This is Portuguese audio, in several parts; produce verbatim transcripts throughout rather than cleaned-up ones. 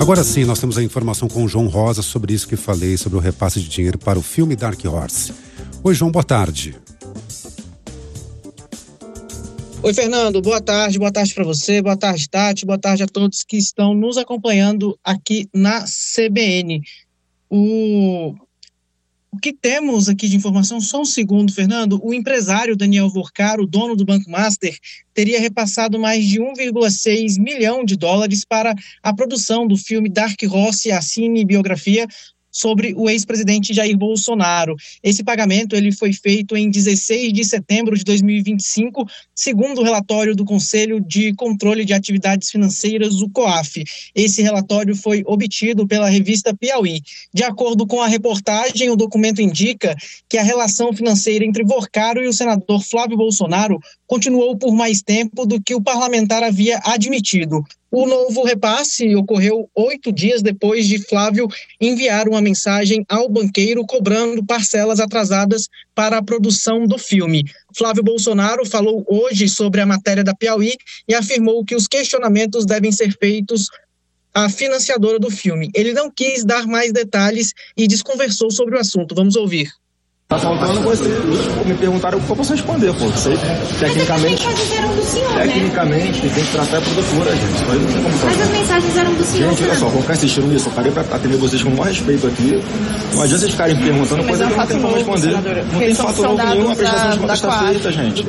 Agora sim, nós temos a informação com o João Rosa sobre isso que falei, sobre o repasse de dinheiro para o filme Dark Horse. Oi, João, boa tarde. Oi, Fernando, boa tarde, boa tarde para você, boa tarde, Tati, boa tarde a todos que estão nos acompanhando aqui na C B N. O, o que temos aqui de informação, só um segundo, Fernando, o empresário Daniel Vorcaro, dono do Banco Master, teria repassado mais de um vírgula seis milhão de dólares para a produção do filme Dark Horse, a cinebiografia sobre o ex-presidente Jair Bolsonaro. Esse pagamento ele foi feito em dezesseis de setembro de dois mil e vinte e cinco, segundo o relatório do Conselho de Controle de Atividades Financeiras, o COAF. Esse relatório foi obtido pela revista Piauí. De acordo com a reportagem, o documento indica que a relação financeira entre Vorcaro e o senador Flávio Bolsonaro continuou por mais tempo do que o parlamentar havia admitido. O novo repasse ocorreu oito dias depois de Flávio enviar uma mensagem ao banqueiro cobrando parcelas atrasadas para a produção do filme. Flávio Bolsonaro falou hoje sobre a matéria da Piauí e afirmou que os questionamentos devem ser feitos à financiadora do filme. Ele não quis dar mais detalhes e desconversou sobre o assunto. Vamos ouvir. Tá faltando você, me perguntaram o que eu posso responder, pô. Sei, tecnicamente, mas as mensagens eram do senhor, tecnicamente, né? tem que tratar a produtora, gente. Mas, não tem como mas as mensagens eram do senhor, gente, olha só, vou ficar insistindo nisso. Eu parei pra atender vocês com o maior respeito aqui. Não adianta vocês ficarem me perguntando coisa que eu não tenho como responder. Não tem fato novo nenhum, a prestação de contas está feita, gente.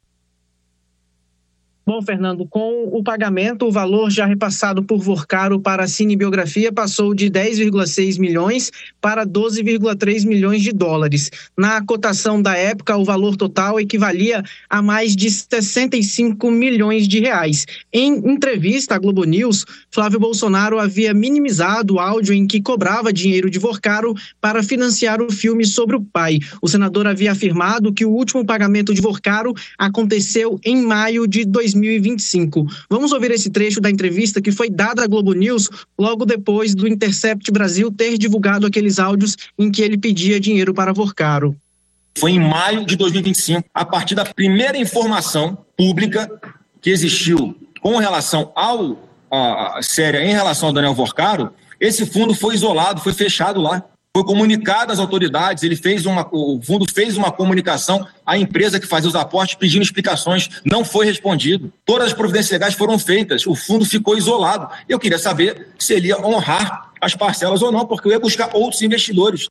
Bom, Fernando, com o pagamento, o valor já repassado por Vorcaro para a cinebiografia passou de dez vírgula seis milhões para doze vírgula três milhões de dólares. Na cotação da época, o valor total equivalia a mais de sessenta e cinco milhões de reais. Em entrevista à Globo News, Flávio Bolsonaro havia minimizado o áudio em que cobrava dinheiro de Vorcaro para financiar o filme sobre o pai. O senador havia afirmado que o último pagamento de Vorcaro aconteceu em maio de dois mil e vinte e cinco. Vamos ouvir esse trecho da entrevista que foi dada à Globo News logo depois do Intercept Brasil ter divulgado aqueles áudios em que ele pedia dinheiro para Vorcaro. Foi em maio de dois mil e vinte e cinco, a partir da primeira informação pública que existiu com relação ao a, séria em relação ao Daniel Vorcaro, esse fundo foi isolado, foi fechado lá. Foi comunicado às autoridades, ele fez uma, o fundo fez uma comunicação à empresa que fazia os aportes pedindo explicações, não foi respondido. Todas as providências legais foram feitas, o fundo ficou isolado. Eu queria saber se ele ia honrar as parcelas ou não, porque eu ia buscar outros investidores.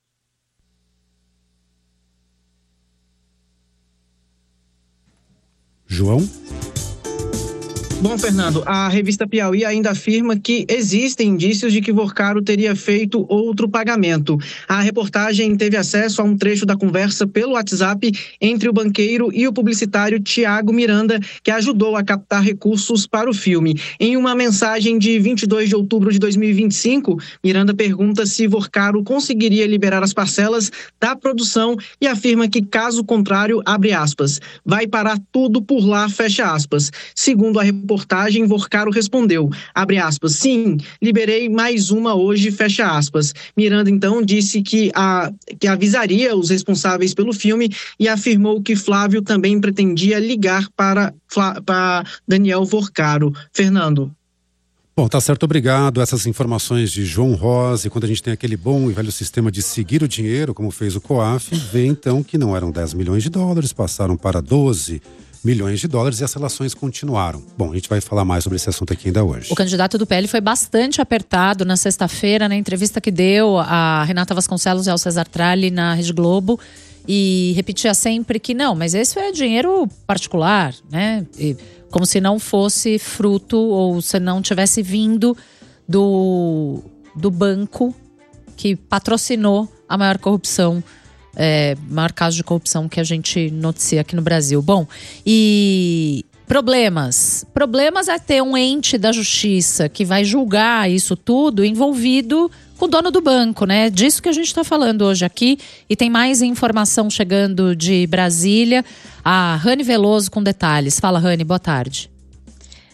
João? Bom, Fernando, a revista Piauí ainda afirma que existem indícios de que Vorcaro teria feito outro pagamento. A reportagem teve acesso a um trecho da conversa pelo WhatsApp entre o banqueiro e o publicitário Tiago Miranda, que ajudou a captar recursos para o filme. Em uma mensagem de vinte e dois de outubro de dois mil e vinte e cinco, Miranda pergunta se Vorcaro conseguiria liberar as parcelas da produção e afirma que, caso contrário, abre aspas, vai parar tudo por lá, fecha aspas. Segundo a reportagem, reportagem, Vorcaro respondeu, abre aspas, sim, liberei mais uma hoje, fecha aspas. Miranda, então, disse que, a, que avisaria os responsáveis pelo filme e afirmou que Flávio também pretendia ligar para, para Daniel Vorcaro. Fernando. Bom, tá certo, obrigado. Essas informações de João Rosa, e quando a gente tem aquele bom e velho sistema de seguir o dinheiro, como fez o COAF, vê então que não eram dez milhões de dólares, passaram para doze milhões de dólares e as relações continuaram. Bom, a gente vai falar mais sobre esse assunto aqui ainda hoje. O candidato do P L foi bastante apertado na sexta-feira, na entrevista que deu a Renata Vasconcelos e ao Cesar Tralli na Rede Globo, e repetia sempre que não, mas esse é dinheiro particular, né? E como se não fosse fruto ou se não tivesse vindo do, do banco que patrocinou a maior corrupção, é, maior caso de corrupção que a gente noticia aqui no Brasil. Bom, e problemas. Problemas é ter um ente da justiça que vai julgar isso tudo envolvido com o dono do banco, né? Disso que a gente está falando hoje aqui. E tem mais informação chegando de Brasília. A Rani Veloso com detalhes. Fala, Rani, boa tarde.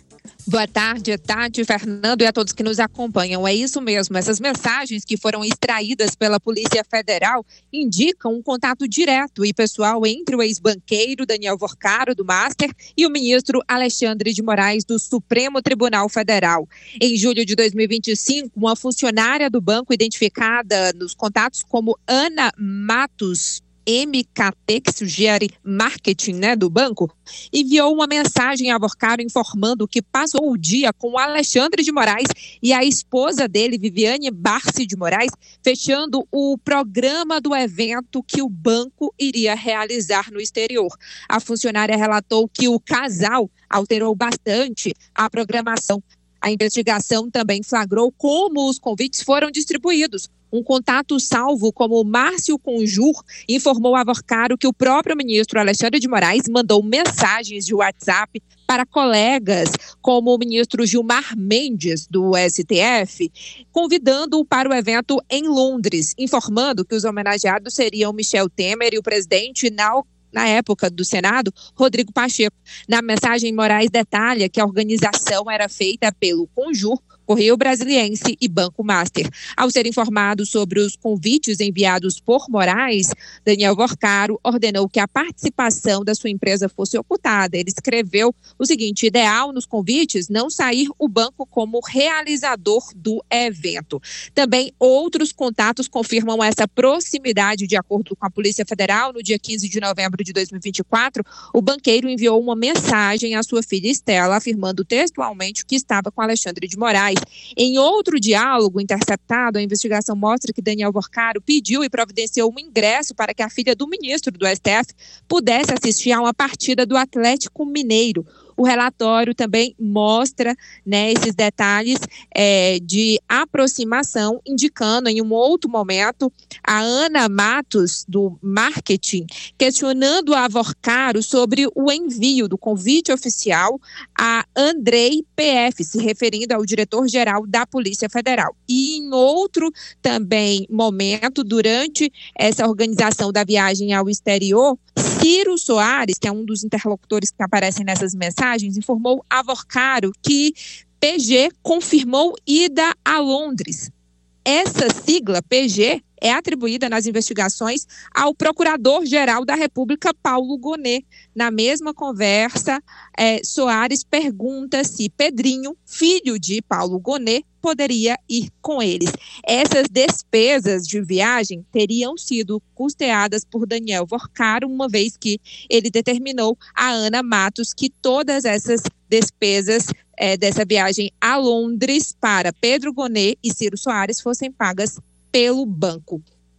Boa tarde, Tati, Fernando e a todos que nos acompanham. É isso mesmo, essas mensagens que foram extraídas pela Polícia Federal indicam um contato direto e pessoal entre o ex-banqueiro Daniel Vorcaro, do Master, e o ministro Alexandre de Moraes, do Supremo Tribunal Federal. Em julho de dois mil e vinte e cinco, uma funcionária do banco identificada nos contatos como Ana Matos M K T, que sugere marketing, né, do banco, enviou uma mensagem a Vorcaro informando que passou o dia com o Alexandre de Moraes e a esposa dele, Viviane Barsi de Moraes, fechando o programa do evento que o banco iria realizar no exterior. A funcionária relatou que o casal alterou bastante a programação. A investigação também flagrou como os convites foram distribuídos. Um contato salvo como Márcio Conjur informou a Vorcaro que o próprio ministro Alexandre de Moraes mandou mensagens de WhatsApp para colegas como o ministro Gilmar Mendes, do S T F, convidando-o para o evento em Londres, informando que os homenageados seriam Michel Temer e o presidente Nau na época do Senado, Rodrigo Pacheco. Na mensagem, Moraes detalha que a organização era feita pelo Conjur, Correio Brasiliense e Banco Master. Ao ser informado sobre os convites enviados por Moraes, Daniel Vorcaro ordenou que a participação da sua empresa fosse ocultada. Ele escreveu o seguinte: ideal nos convites não sair o banco como realizador do evento. Também outros contatos confirmam essa proximidade. De acordo com a Polícia Federal, no dia quinze de novembro de dois mil e vinte e quatro, o banqueiro enviou uma mensagem à sua filha Estela, afirmando textualmente que estava com Alexandre de Moraes. Em outro diálogo interceptado, a investigação mostra que Daniel Vorcaro pediu e providenciou um ingresso para que a filha do ministro do S T F pudesse assistir a uma partida do Atlético Mineiro. O relatório também mostra, né, esses detalhes é, de aproximação, indicando em um outro momento a Ana Matos, do marketing, questionando a Vorcaro sobre o envio do convite oficial a Andrei P F, se referindo ao diretor-geral da Polícia Federal. E em outro também momento, durante essa organização da viagem ao exterior, Ciro Soares, que é um dos interlocutores que aparecem nessas mensagens, informou a Vorcaro que P G confirmou ida a Londres. Essa sigla, P G, é atribuída nas investigações ao Procurador-Geral da República, Paulo Gonet. Na mesma conversa, é, Soares pergunta se Pedrinho, filho de Paulo Gonet, poderia ir com eles. Essas despesas de viagem teriam sido custeadas por Daniel Vorcaro, uma vez que ele determinou a Ana Matos que todas essas despesas é, dessa viagem a Londres para Pedro Gonet e Ciro Soares fossem pagas pelo banco.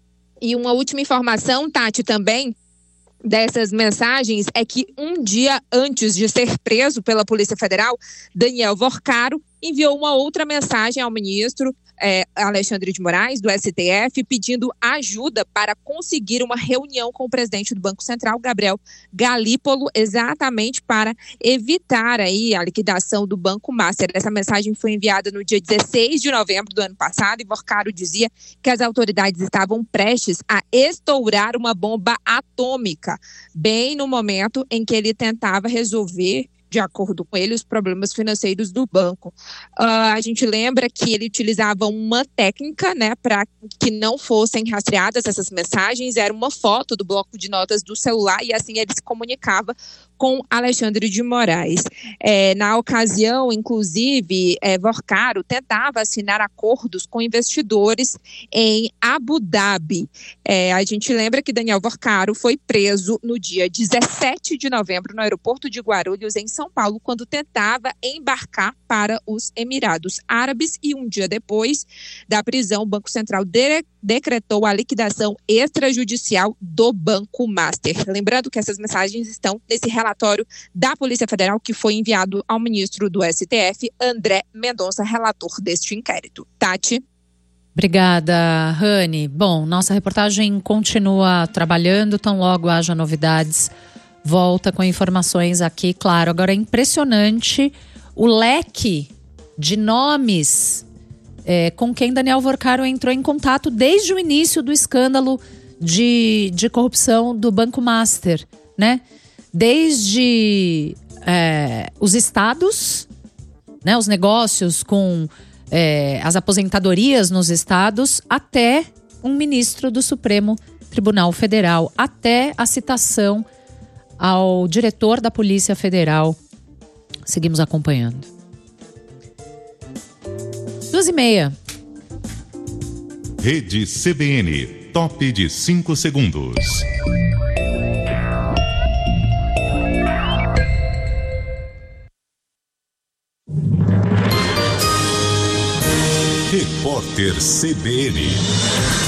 E uma última informação, Tati, também dessas mensagens é que um dia antes de ser preso pela Polícia Federal, Daniel Vorcaro enviou uma outra mensagem ao ministro é, Alexandre de Moraes, do S T F, pedindo ajuda para conseguir uma reunião com o presidente do Banco Central, Gabriel Galípolo, exatamente para evitar aí a liquidação do Banco Master. Essa mensagem foi enviada no dia dezesseis de novembro do ano passado e Vorcaro dizia que as autoridades estavam prestes a estourar uma bomba atômica, bem no momento em que ele tentava resolver, de acordo com ele, os problemas financeiros do banco. Uh, a gente lembra que ele utilizava uma técnica, né, para que não fossem rastreadas essas mensagens, era uma foto do bloco de notas do celular e assim ele se comunicava com Alexandre de Moraes. É, na ocasião, inclusive, é, Vorcaro tentava assinar acordos com investidores em Abu Dhabi. É, a gente lembra que Daniel Vorcaro foi preso no dia dezessete de novembro no aeroporto de Guarulhos, em São Paulo, quando tentava embarcar para os Emirados Árabes, e um dia depois da prisão, o Banco Central de- decretou a liquidação extrajudicial do Banco Master. Lembrando que essas mensagens estão nesse relatório da Polícia Federal que foi enviado ao ministro do S T F, André Mendonça, relator deste inquérito. Tati? Obrigada, Rani. Bom, nossa reportagem continua trabalhando, tão logo haja novidades, volta com informações aqui, claro. Agora é impressionante o leque de nomes é, com quem Daniel Vorcaro entrou em contato desde o início do escândalo de, de corrupção do Banco Master, né? Desde é, os estados, né, os negócios com é, as aposentadorias nos estados, até um ministro do Supremo Tribunal Federal, até a citação ao diretor da Polícia Federal. Seguimos acompanhando. Duas e meia. Rede C B N, top de cinco segundos. Repórter C B N.